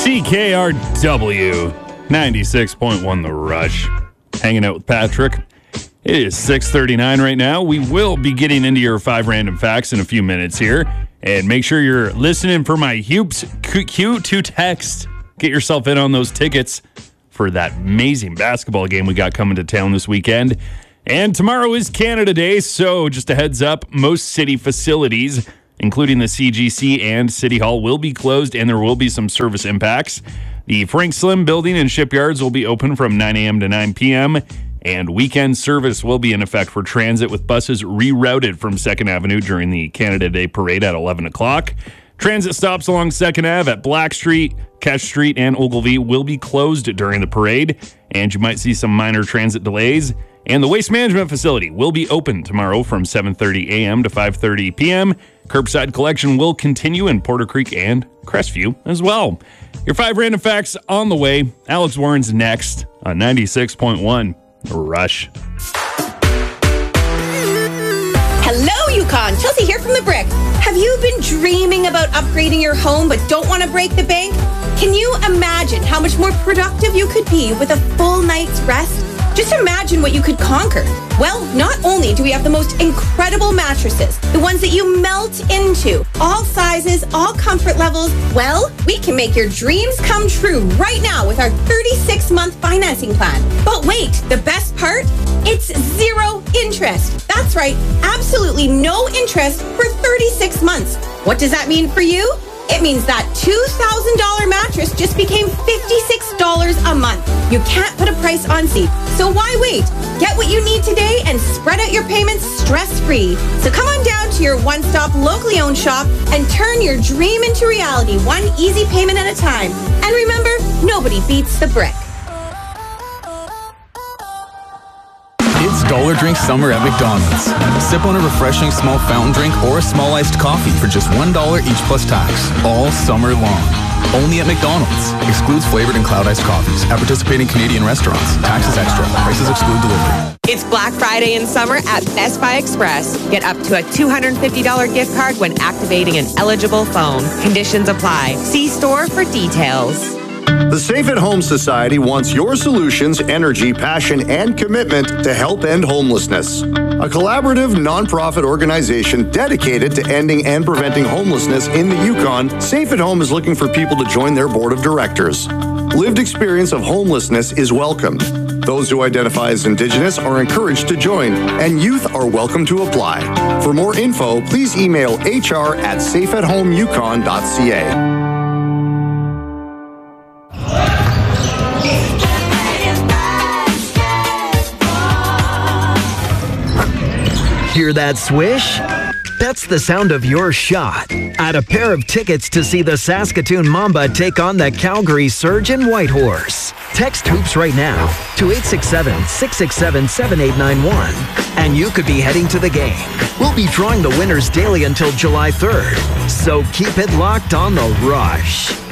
CKRW 96.1 The Rush. Hanging out with Patrick. It is 6:39 right now. We will be getting into your 5 random facts in a few minutes here. And make sure you're listening for my Hoops Q to text. Get yourself in on those tickets for that amazing basketball game we got coming to town this weekend. And tomorrow is Canada Day, so just a heads up, most city facilities, including the CGC and City Hall, will be closed, and there will be some service impacts. The Frank Slim building and shipyards will be open from 9 a.m. to 9 p.m., and weekend service will be in effect for transit, with buses rerouted from 2nd Avenue during the Canada Day Parade at 11 o'clock. Transit stops along 2nd Ave at Black Street, Kesh Street, and Ogilvie will be closed during the parade, and you might see some minor transit delays. And the Waste Management Facility will be open tomorrow from 7:30 a.m. to 5:30 p.m. Curbside collection will continue in Porter Creek and Crestview as well. Your 5 random facts on the way. Alex Warren's next on 96.1 Rush. Hello, Yukon. Chelsea here from The Brick. Have you been dreaming about upgrading your home but don't want to break the bank? Can you imagine how much more productive you could be with a full night's rest? Just imagine what you could conquer. Well, not only do we have the most incredible mattresses, the ones that you melt into, all sizes, all comfort levels, well, we can make your dreams come true right now with our 36-month financing plan. But wait, the best part? It's 0 interest. That's right, absolutely no interest for 36 months. What does that mean for you? It means that $2,000 mattress just became $56 a month. You can't put a price on sleep, so why wait? Get what you need today and spread out your payments stress-free. So come on down to your one-stop locally owned shop and turn your dream into reality, one easy payment at a time. And remember, nobody beats The Brick. It's Dollar Drink Summer at McDonald's. Sip on a refreshing small fountain drink or a small iced coffee for just $1 each plus tax, all summer long. Only at McDonald's. Excludes flavored and cloud iced coffees at participating Canadian restaurants. Taxes extra. Prices exclude delivery. It's Black Friday in summer at Best Buy Express. Get up to a $250 gift card when activating an eligible phone. Conditions apply. See store for details. The Safe at Home Society wants your solutions, energy, passion, and commitment to help end homelessness. A collaborative, nonprofit organization dedicated to ending and preventing homelessness in the Yukon, Safe at Home is looking for people to join their board of directors. Lived experience of homelessness is welcomed. Those who identify as Indigenous are encouraged to join, and youth are welcome to apply. For more info, please email hr@safeathomeyukon.ca. Hear that swish? That's the sound of your shot at a pair of tickets to see the Saskatoon Mamba take on the Calgary Surge in Whitehorse. Text HOOPS right now to 867-667-7891, and you could be heading to the game. We'll be drawing the winners daily until July 3rd, so keep it locked on The Rush.